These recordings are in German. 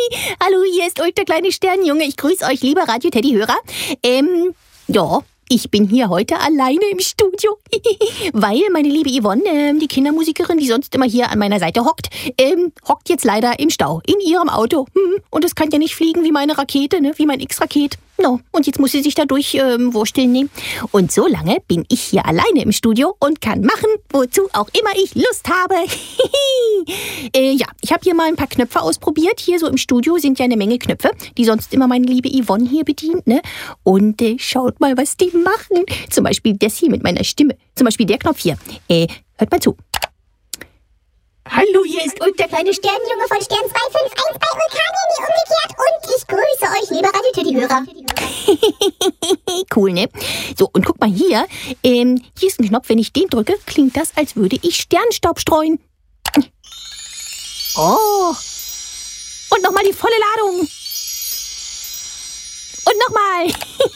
Hallo, hier ist euch der kleine Sternenjunge. Ich grüße euch, liebe Radio-Teddy-Hörer. Ja, ich bin hier heute alleine im Studio, weil meine liebe Yvonne, die Kindermusikerin, die sonst immer hier an meiner Seite hockt, hockt jetzt leider im Stau in ihrem Auto. Und es kann ja nicht fliegen wie meine Rakete, ne? Wie mein X-Raket. No. Und jetzt muss sie sich dadurch wursteln nehmen. Und so lange bin ich hier alleine im Studio und kann machen, wozu auch immer ich Lust habe. Ja, ich habe hier mal ein paar Knöpfe ausprobiert. Hier so im Studio sind ja eine Menge Knöpfe, die sonst immer meine liebe Yvonne hier bedient, ne? Und schaut mal, was die machen. Zum Beispiel das hier mit meiner Stimme. Zum Beispiel der Knopf hier. Hört mal zu. Hallo, hier ist der kleine Sternenjunge von Stern 251 bei Vulkaniemi umgekehrt und ich grüße euch, liebe Radio-Teddy-Hörer. Cool, ne? So, und guck mal hier. Hier ist ein Knopf, wenn ich den drücke, klingt das, als würde ich Sternstaub streuen. Oh. Und nochmal die volle Ladung. Und nochmal.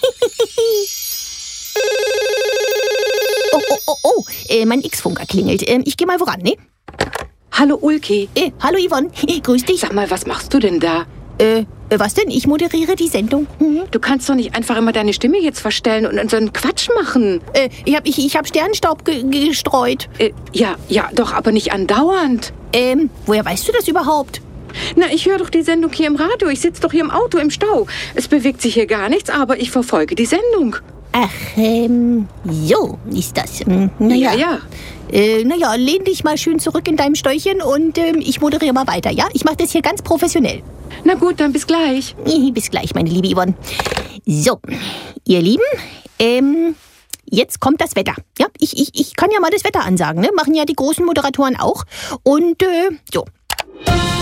Oh, mein X-Funker klingelt. Ich gehe mal voran, ne? Hallo Ulki. Hallo Yvonne, grüß dich. Sag mal, was machst du denn da? Was denn? Ich moderiere die Sendung. Du kannst doch nicht einfach immer deine Stimme jetzt verstellen und so einen Quatsch machen. Ich hab Sternstaub gestreut. Ja, doch, aber nicht andauernd. Woher weißt du das überhaupt? Na, ich höre doch die Sendung hier im Radio. Ich sitze doch hier im Auto im Stau. Es bewegt sich hier gar nichts, aber ich verfolge die Sendung. Ach, so ist das. Naja. Ja. Naja, lehn dich mal schön zurück in deinem Steuerchen und ich moderiere mal weiter, ja? Ich mache das hier ganz professionell. Na gut, dann bis gleich. Bis gleich, meine liebe Yvonne. So, ihr Lieben, jetzt kommt das Wetter. Ja, ich kann ja mal das Wetter ansagen, ne? Machen ja die großen Moderatoren auch. Und so,